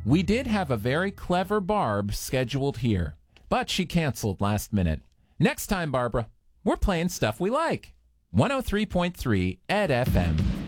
We did have a very clever Barb scheduled here, but she canceled last minute. Next time, Barbara, we're playing stuff we like. 103.3 Ed FM.